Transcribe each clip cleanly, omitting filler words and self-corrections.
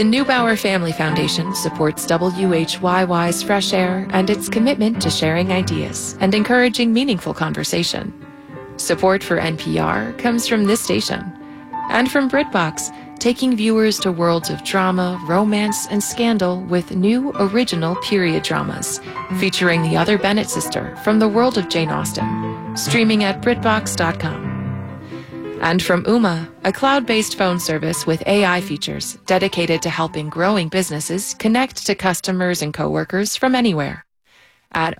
The Neubauer Family Foundation supports WHYY's Fresh Air and its commitment to sharing ideas and encouraging meaningful conversation. Support for NPR comes from this station and from BritBox, taking viewers to worlds of drama, romance, and scandal with new original period dramas featuring the other Bennett sister from the world of Jane Austen, streaming at BritBox.com. And from Ooma, a cloud-based phone service with AI features dedicated to helping growing businesses connect to customers and coworkers from anywhere at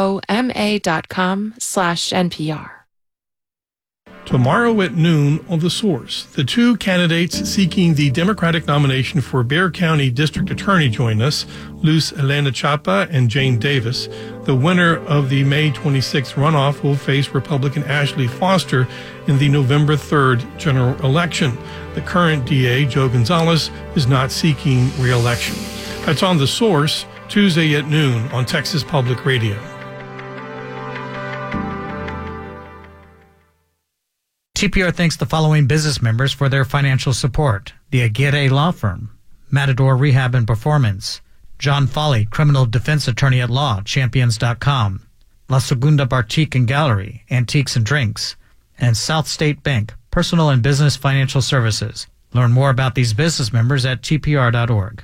ooma.com/NPR. Tomorrow at noon on The Source, the two candidates seeking the Democratic nomination for Bexar County District Attorney join us, Luz Elena Chapa and Jane Davis. The winner of the May 26th runoff will face Republican Ashley Foster in the November 3rd general election. The current DA, Joe Gonzalez, is not seeking re-election. That's on The Source, Tuesday at noon on Texas Public Radio. TPR thanks the following business members for their financial support: the Aguirre Law Firm, Matador Rehab and Performance, John Foley, Criminal Defense Attorney at Law, Champions.com, La Segunda Bartique and Gallery, Antiques and Drinks, and South State Bank, Personal and Business Financial Services. Learn more about these business members at tpr.org.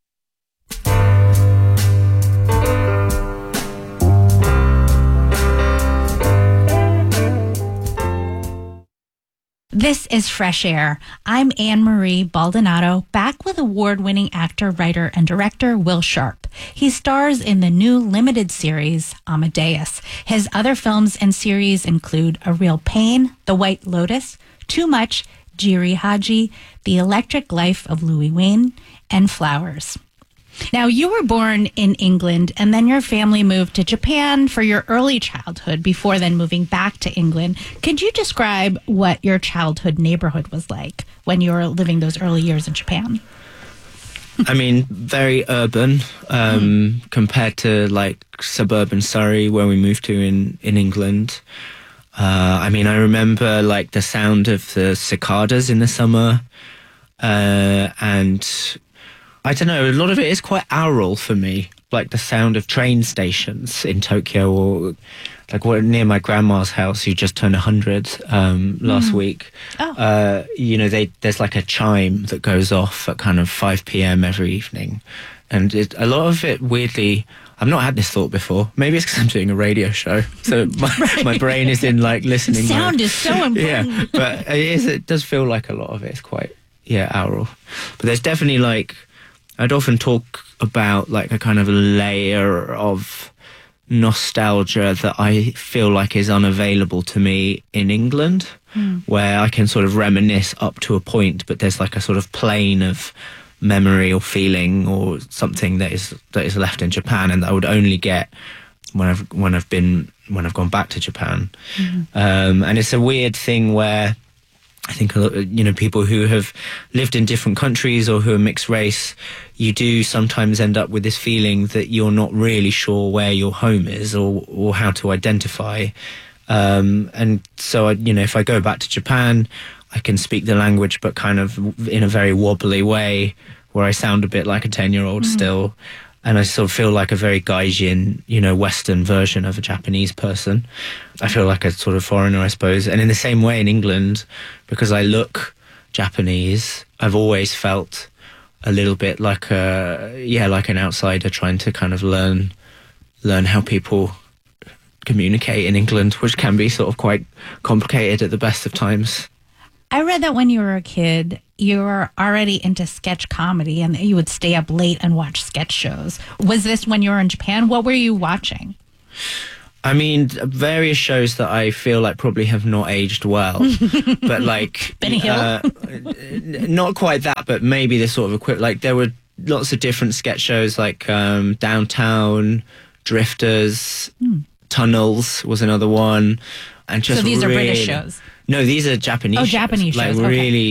This is Fresh Air. I'm Anne-Marie Baldonado, back with award-winning actor, writer, and director Will Sharp. He stars in the new limited series, Amadeus. His other films and series include A Real Pain, The White Lotus, Too Much, Jiri Haji, The Electric Life of Louis Wain, and Flowers. Now, you were born in England, and then your family moved to Japan for your early childhood before then moving back to England. Could you describe what your childhood neighborhood was like when you were living those early years in Japan? I mean, very urban compared to like suburban Surrey where we moved to in England. I mean, I remember like the sound of the cicadas in the summer, and I don't know, a lot of it is quite aural for me, like the sound of train stations in Tokyo, or like near my grandma's house, who just turned 100 last week. Oh. There's like a chime that goes off at kind of 5 p.m. every evening. And a lot of it, weirdly, I've not had this thought before. Maybe it's because I'm doing a radio show, so my brain is in like listening. Sound is so important. Yeah, but it does feel like a lot of it is quite, aural. But there's definitely like, I'd often talk about like a kind of layer of nostalgia that I feel like is unavailable to me in England, where I can sort of reminisce up to a point, but there's like a sort of plane of memory or feeling or something that is left in Japan, and that I would only get when I've gone back to Japan. And it's a weird thing where I think a lot, people who have lived in different countries or who are mixed race, you do sometimes end up with this feeling that you're not really sure where your home is or how to identify. And so, if I go back to Japan, I can speak the language, but kind of in a very wobbly way where I sound a bit like a 10-year-old still. And I sort of feel like a very gaijin, Western version of a Japanese person. I feel like a sort of foreigner, I suppose. And in the same way in England, because I look Japanese, I've always felt a little bit like like an outsider trying to kind of learn how people communicate in England, which can be sort of quite complicated at the best of times. I read that when you were a kid, you were already into sketch comedy and that you would stay up late and watch sketch shows. Was this when you were in Japan? What were you watching? I mean, various shows that I feel like probably have not aged well, but like Benny Hill, not quite that, but maybe the sort of like there were lots of different sketch shows like Downtown, Drifters, Tunnels was another one, and just so these really, are British shows. No, these are Japanese. Oh, Japanese shows. Like really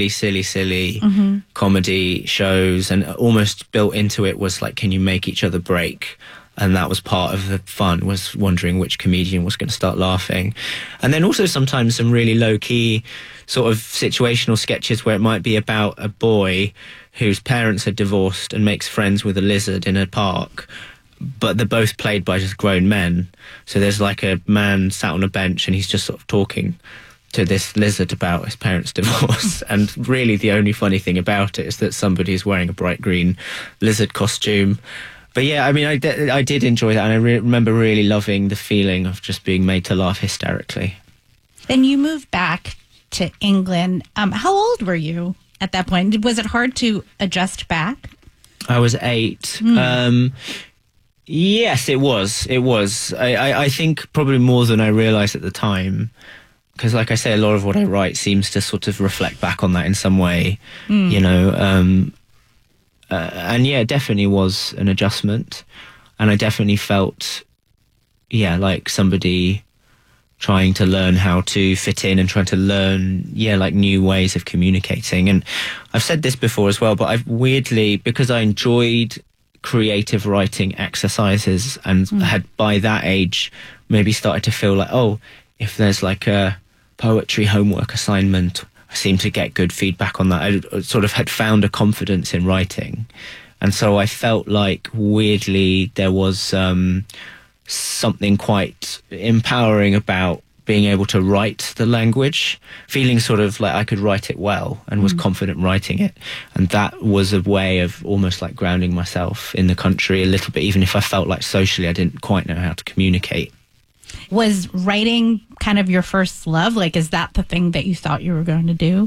silly comedy shows, and almost built into it was like, can you make each other break? And that was part of the fun, was wondering which comedian was going to start laughing. And then also sometimes some really low-key sort of situational sketches where it might be about a boy whose parents had divorced and makes friends with a lizard in a park, but they're both played by just grown men. So there's like a man sat on a bench and he's just sort of talking to this lizard about his parents' divorce. And really the only funny thing about it is that somebody is wearing a bright green lizard costume. But yeah, I mean, I did enjoy that, and I remember really loving the feeling of just being made to laugh hysterically. Then you moved back to England. How old were you at that point? Was it hard to adjust back? I was 8. Yes, it was. It was. I think probably more than I realised at the time. Because like I say, a lot of what I write seems to sort of reflect back on that in some way, you know. And yeah, it definitely was an adjustment. And I definitely felt, yeah, like somebody trying to learn how to fit in and trying to learn, yeah, like new ways of communicating. And I've said this before as well, but I've weirdly, because I enjoyed creative writing exercises and had by that age maybe started to feel like, oh, if there's like a poetry homework assignment, I seem to get good feedback on that. I sort of had found a confidence in writing. And so I felt like weirdly there was something quite empowering about being able to write the language, feeling sort of like I could write it well and was confident writing it. And that was a way of almost like grounding myself in the country a little bit, even if I felt like socially I didn't quite know how to communicate. Was writing kind of your first love? Like, is that the thing that you thought you were going to do?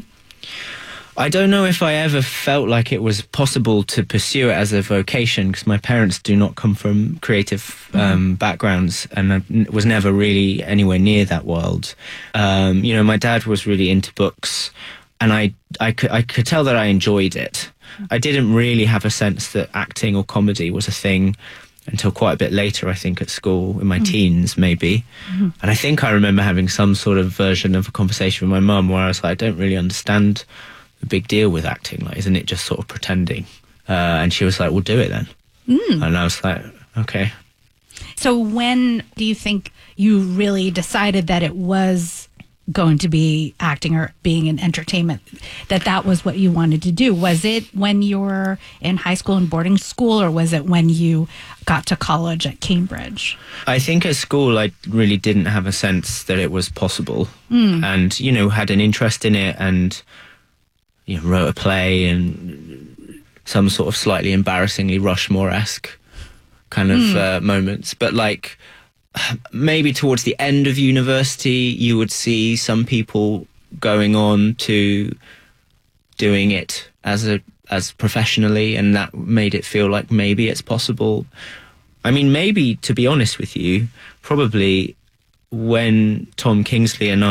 I don't know if I ever felt like it was possible to pursue it as a vocation, because my parents do not come from creative backgrounds, and I was never really anywhere near that world. You know, my dad was really into books, and I could tell that I enjoyed it. I didn't really have a sense that acting or comedy was a thing until quite a bit later, I think, at school, in my teens, maybe. And I think I remember having some sort of version of a conversation with my mum where I was like, I don't really understand the big deal with acting. Like, isn't it just sort of pretending? And she was like, well, do it then. And I was like, okay. So when do you think you really decided that it was going to be acting or being in entertainment, that was what you wanted to do? Was it when you were in high school and boarding school, or was it when you got to college at Cambridge? I think at school I really didn't have a sense that it was possible, and, you know, had an interest in it, and, you know, wrote a play and some sort of slightly embarrassingly Rushmore-esque kind of moments. But like, maybe towards the end of university, you would see some people going on to doing it as professionally, and that made it feel like maybe it's possible. I mean, maybe, to be honest with you, probably when Tom Kingsley and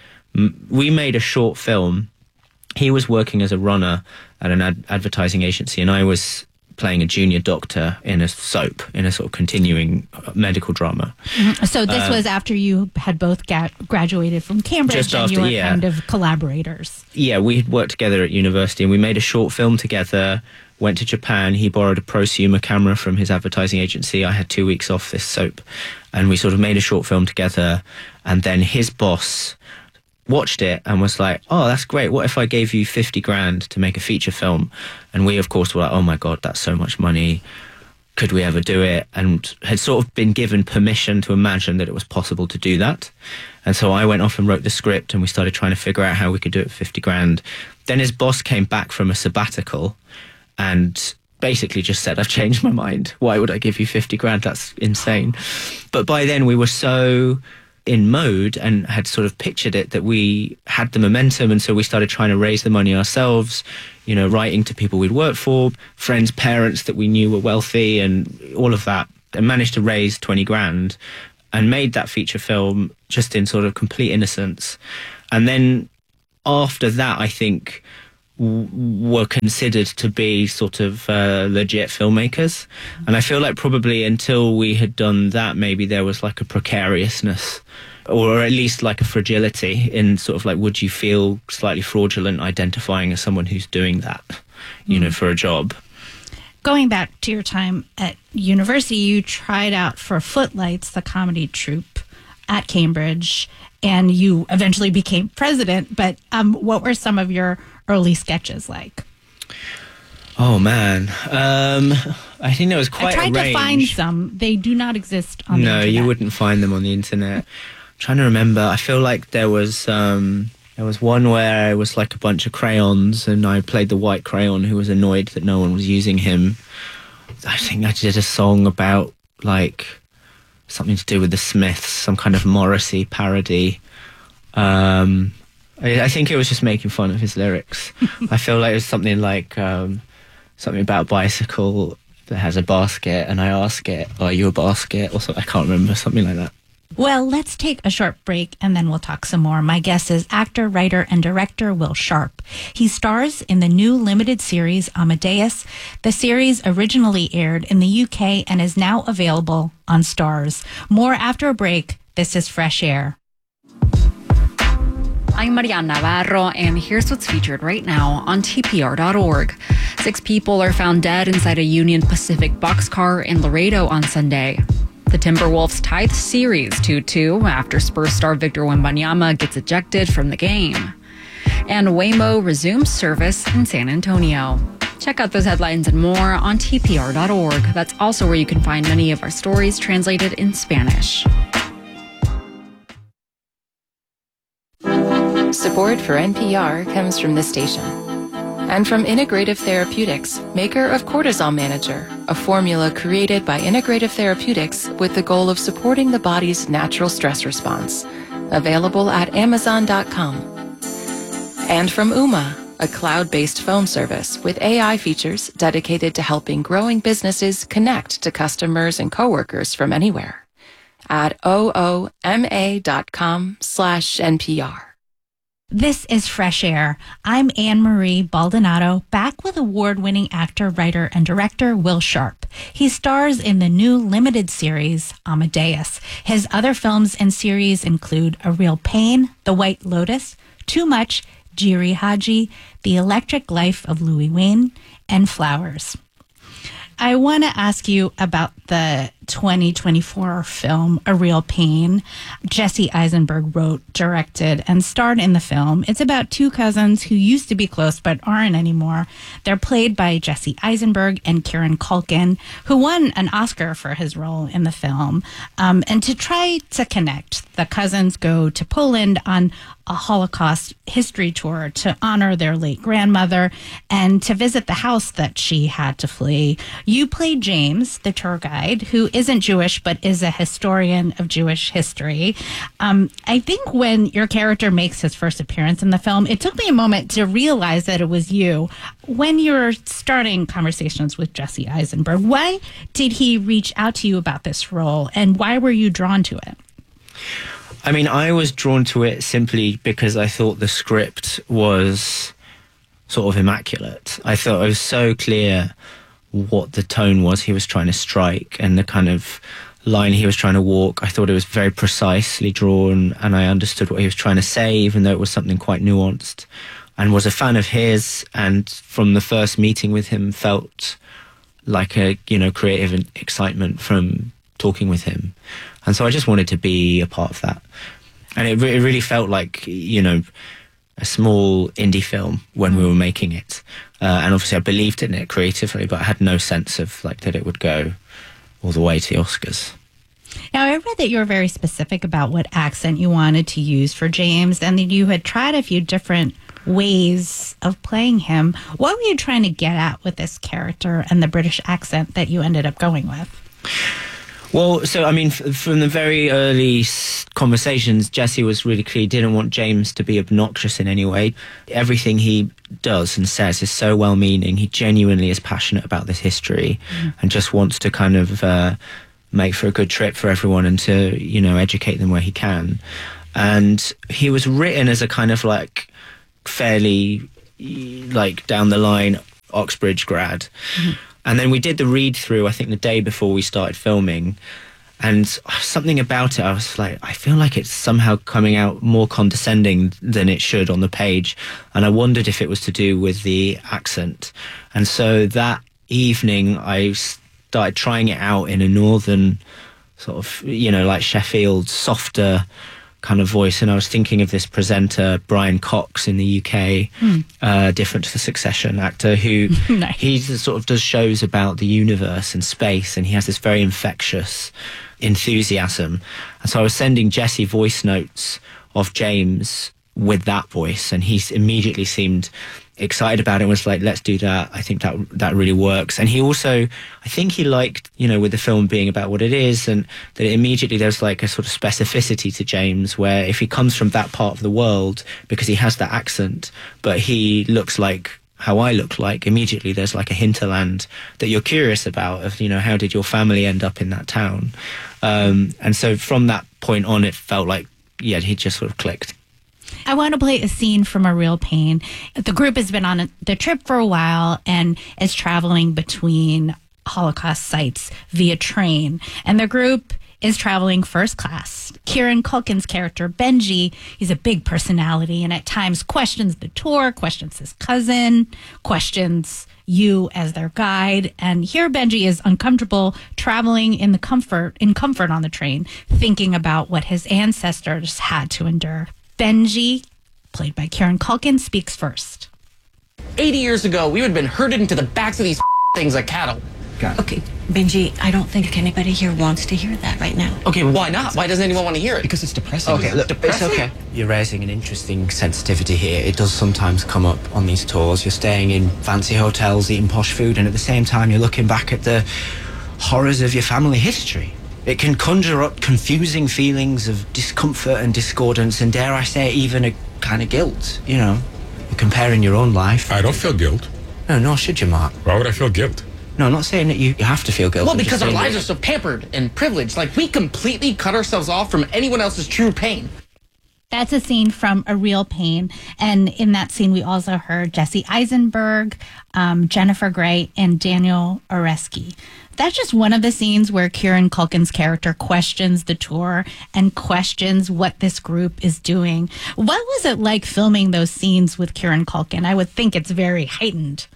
we made a short film. He was working as a runner at an advertising agency, and I was playing a junior doctor in a soap, in a sort of continuing medical drama. So this was after you had both graduated from Cambridge, just after, and you were kind of collaborators. Yeah, we had worked together at university, and we made a short film together, went to Japan. He borrowed a prosumer camera from his advertising agency. I had 2 weeks off this soap, and we sort of made a short film together. And then his boss watched it and was like, oh, that's great. What if I gave you 50 grand to make a feature film? And we, of course, were like, oh my God, that's so much money. Could we ever do it? And had sort of been given permission to imagine that it was possible to do that. And so I went off and wrote the script, and we started trying to figure out how we could do it for 50 grand. Then his boss came back from a sabbatical and basically just said, I've changed my mind. Why would I give you 50 grand? That's insane. But by then we were so in mode and had sort of pictured it that we had the momentum, and so we started trying to raise the money ourselves, you know, writing to people we'd worked for, friends, parents that we knew were wealthy, and all of that, and managed to raise 20 grand and made that feature film just in sort of complete innocence. And then after that, I think were considered to be sort of legit filmmakers. And I feel like probably until we had done that, maybe there was like a precariousness, or at least like a fragility in sort of like, would you feel slightly fraudulent identifying as someone who's doing that, you know, for a job? Going back to your time at university, you tried out for Footlights, the comedy troupe at Cambridge, and you eventually became president. But what were some of your early sketches like? Oh, man. I think there was quite a range. I tried to find some. They do not exist on the internet. No, you wouldn't find them on the internet. I'm trying to remember. I feel like there was one where it was like a bunch of crayons, and I played the white crayon who was annoyed that no one was using him. I think I did a song about, like, something to do with the Smiths, some kind of Morrissey parody. I think it was just making fun of his lyrics. I feel like it was something like something about a bicycle that has a basket, and I ask it, "Are you a basket?" or something. I can't remember, something like that. Well, let's take a short break and then we'll talk some more. My guest is actor, writer, and director Will Sharp. He stars in the new limited series Amadeus. The series originally aired in the UK and is now available on Starz. More after a break. This is Fresh Air. I'm Marianne Navarro, and here's what's featured right now on TPR.org. 6 people are found dead inside a Union Pacific boxcar in Laredo on Sunday. The Timberwolves tie the series 2-2 after Spurs star Victor Wembanyama gets ejected from the game. And Waymo resumes service in San Antonio. Check out those headlines and more on TPR.org. That's also where you can find many of our stories translated in Spanish. Support for NPR comes from this station and from Integrative Therapeutics, maker of Cortisol Manager, a formula created by Integrative Therapeutics with the goal of supporting the body's natural stress response. Available at Amazon.com. And from Uma, a cloud-based phone service with AI features dedicated to helping growing businesses connect to customers and coworkers from anywhere. At ooma.com/NPR. This is Fresh Air. I'm Anne-Marie Baldonado, back with award-winning actor, writer, and director Will Sharp. He stars in the new limited series Amadeus. His other films and series include A Real Pain, The White Lotus, Too Much, Jiri Haji, The Electric Life of Louis Wayne, and Flowers. I want to ask you about the 2024 film, A Real Pain. Jesse Eisenberg wrote, directed, and starred in the film. It's about 2 cousins who used to be close but aren't anymore. They're played by Jesse Eisenberg and Kieran Culkin, who won an Oscar for his role in the film. And to try to connect, the cousins go to Poland on a Holocaust history tour to honor their late grandmother and to visit the house that she had to flee. You play James, the tour guide, who isn't Jewish but is a historian of Jewish history. I think when your character makes his first appearance in the film, it took me a moment to realize that it was you. When you were starting conversations with Jesse Eisenberg, why did he reach out to you about this role, and why were you drawn to it? I mean, I was drawn to it simply because I thought the script was sort of immaculate. I thought it was so clear what the tone was he was trying to strike and the kind of line he was trying to walk. I thought it was very precisely drawn, and I understood what he was trying to say, even though it was something quite nuanced, and was a fan of his, and from the first meeting with him felt like a, creative excitement from talking with him. And so I just wanted to be a part of that. And it really felt like, a small indie film when we were making it. And obviously I believed in it creatively, but I had no sense of that it would go all the way to the Oscars. Now, I read that you were very specific about what accent you wanted to use for James, and that you had tried a few different ways of playing him. What were you trying to get at with this character and the British accent that you ended up going with? Well, so, I mean, from the very early conversations, Jesse was really clear he didn't want James to be obnoxious in any way. Everything he does and says is so well-meaning. He genuinely is passionate about this history and just wants to kind of make for a good trip for everyone and to, educate them where he can. And he was written as a kind of fairly down the line Oxbridge grad. Mm-hmm. And then we did the read-through, I think, the day before we started filming. And something about it, I was like, I feel like it's somehow coming out more condescending than it should on the page. And I wondered if it was to do with the accent. And so that, evening, I started trying it out in a northern sort of, like Sheffield, softer kind of voice. And I was thinking of this presenter, Brian Cox in the UK, different to the Succession actor, who Nice. he sort of does shows about the universe and space, and he has this very infectious enthusiasm. And so I was sending Jesse voice notes of James with that voice, and he immediately seemed excited about it and was like, let's do that. I think that really works. And he also, I think he liked, with the film being about what it is, and that immediately there's like a sort of specificity to James, where if he comes from that part of the world, because he has that accent, but he looks like how I look like, immediately there's like a hinterland that you're curious about of, how did your family end up in that town? And so from that point on, it felt like, he just sort of clicked. I want to play a scene from A Real Pain. The group has been on the trip for a while and is traveling between Holocaust sites via train. And the group is traveling first class. Kieran Culkin's character, Benji, he's a big personality and at times questions the tour, questions his cousin, questions you as their guide. And here Benji is uncomfortable traveling in comfort on the train, thinking about what his ancestors had to endure. Benji, played by Kieran Culkin, speaks first. 80 years ago, we would have been herded into the backs of these things like cattle. Okay, Benji, I don't think anybody here wants to hear that right now. Okay, why not? Why doesn't anyone want to hear it? Because it's depressing. Okay, look, depressing? it's okay. You're raising an interesting sensitivity here. It does sometimes come up on these tours. You're staying in fancy hotels, eating posh food, and at the same time you're looking back at the horrors of your family history. It can conjure up confusing feelings of discomfort and discordance, and dare I say, even a kind of guilt. You're comparing your own life. I don't feel guilt. No, nor should you, Mark. Why would I feel guilt? No, I'm not saying that you have to feel guilt. Well, because our lives are so pampered and privileged. Like, we completely cut ourselves off from anyone else's true pain. That's a scene from A Real Pain. And in that scene, we also heard Jesse Eisenberg, Jennifer Grey, and Daniel Oreski. That's just one of the scenes where Kieran Culkin's character questions the tour and questions what this group is doing. What was it like filming those scenes with Kieran Culkin? I would think it's very heightened.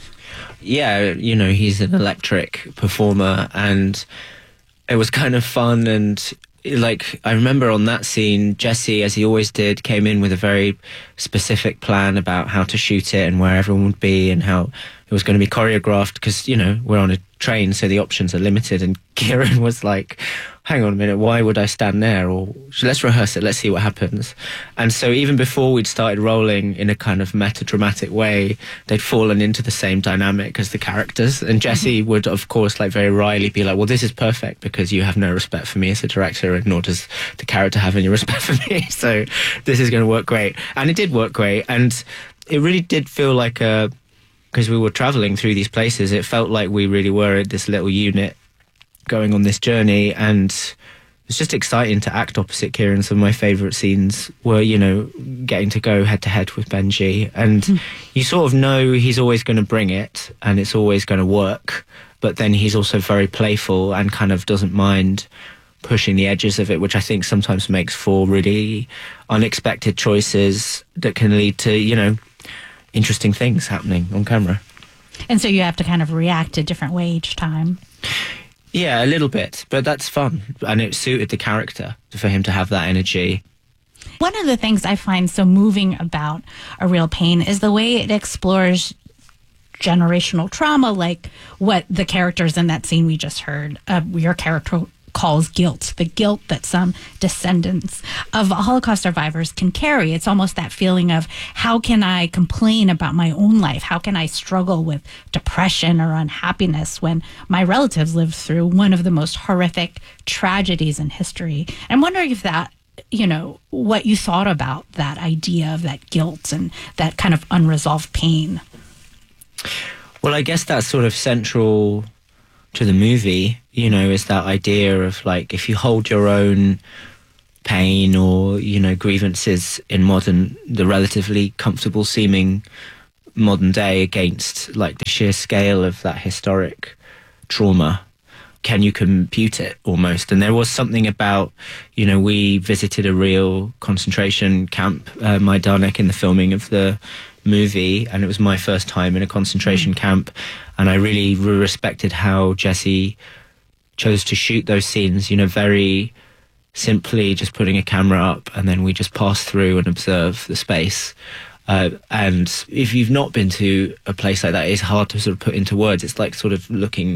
Yeah, he's an electric performer, and it was kind of fun. And like, I remember on that scene, Jesse, as he always did, came in with a very specific plan about how to shoot it and where everyone would be and how it was going to be choreographed, because, we're on a train, so the options are limited. And Kieran was like, hang on a minute, why would I stand there? Or let's rehearse it, let's see what happens. And so even before we'd started rolling in a kind of meta-dramatic way, they'd fallen into the same dynamic as the characters. And Jesse would, of course, like very wryly be like, well, this is perfect because you have no respect for me as a director, and nor does the character have any respect for me. So this is going to work great. And it did work great. And it really did feel like because we were traveling through these places, it felt like we really were this little unit going on this journey, and it was just exciting to act opposite Kieran. Some of my favourite scenes were, getting to go head to head with Benji, and you sort of know he's always going to bring it and it's always going to work, but then he's also very playful and kind of doesn't mind pushing the edges of it, which I think sometimes makes for really unexpected choices that can lead to, interesting things happening on camera. And so you have to kind of react a different way each time. Yeah, a little bit, but that's fun. And it suited the character for him to have that energy. One of the things I find so moving about A Real Pain is the way it explores generational trauma, like what the characters in that scene we just heard, your character calls guilt, the guilt that some descendants of Holocaust survivors can carry. It's almost that feeling of, how can I complain about my own life? How can I struggle with depression or unhappiness when my relatives lived through one of the most horrific tragedies in history? I'm wondering if that, what you thought about that idea of that guilt and that kind of unresolved pain. Well, I guess that's sort of central to the movie, is that idea of like, if you hold your own pain or, grievances in the relatively comfortable seeming modern day against like the sheer scale of that historic trauma, can you compute it almost? And there was something about, we visited a real concentration camp, Majdanek, in the filming of the movie, and it was my first time in a concentration camp, and I really respected how Jesse chose to shoot those scenes, very simply just putting a camera up, and then we just pass through and observe the space. And if you've not been to a place like that, it's hard to sort of put into words. It's like sort of looking